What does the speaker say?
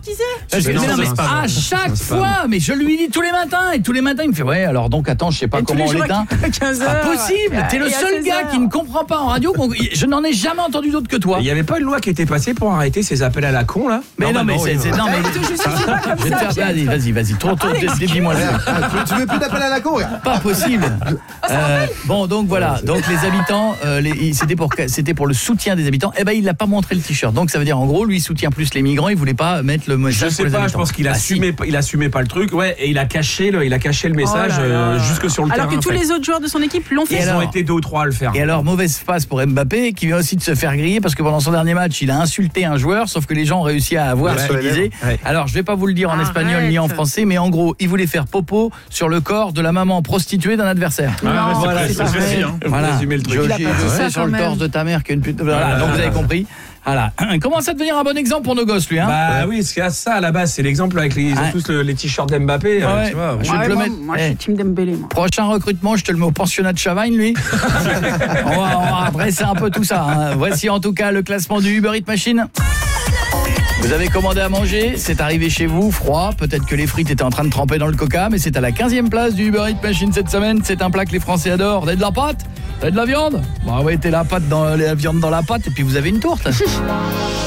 disait. À chaque fois, mais je lui dis tous les matins, et tous les matins il me fait ouais, alors donc attends, je sais pas comment on l'éteint. Pas possible, t'es le seul gars qui ne comprend pas en radio, je n'en ai jamais entendu d'autre que toi. Il y avait pas une loi qui était passée pour arrêter ces appels à la con là? Mais non, mais c'est non mais je vais te faire vas-y, trop débille-moi là. Tu veux plus d'appel à la con? Pas possible. Bon, donc voilà, donc les habitants c'était pour le soutien des habitants. Eh ben il l'a pas montré le t-shirt. Donc ça veut dire en gros lui il soutient plus les migrants, il voulait pas mettre le message. Je sais pas, je pense qu'il assumait pas le truc, ouais, et il a caché le message jusque sur le terrain. Alors que tous les autres joueurs de son équipe l'ont fait. Ils ont été 2 ou 3 à le faire. Et alors mauvaise passe pour Mbappé qui vient aussi de se faire griller parce que pendant son dernier match, il a insulté un joueur sauf que les gens ont réussi à avoir ce qu'il disait. Ouais. Alors je vais pas vous le dire en espagnol ni en français, mais en gros, il voulait faire popo sur le corps de la maman prostituée d'un adversaire. Voilà, c'est facile hein. Voilà, résumer le truc. Je sais sur le torse de ta mère qu'une pute. Voilà, donc vous avez compris. Voilà. Commence à devenir un bon exemple pour nos gosses, lui. Hein. Bah oui, c'est ça à la base, c'est l'exemple avec ils ont tous les t-shirts d'Mbappé. Tu vois, je vais te le mettre. Moi, je suis team Dembélé. Prochain recrutement, je te le mets au pensionnat de Chavagne, lui. on va adresser un peu tout ça. Hein. Voici en tout cas le classement du Uber Eats Machine. Vous avez commandé à manger, c'est arrivé chez vous, froid, peut-être que les frites étaient en train de tremper dans le coca, mais c'est à la 15e place du Uber Eats Machine cette semaine. C'est un plat que les Français adorent. Vous avez de la pâte? Vous avez de la viande? Bah ouais, t'es la viande dans la pâte et puis vous avez une tourte.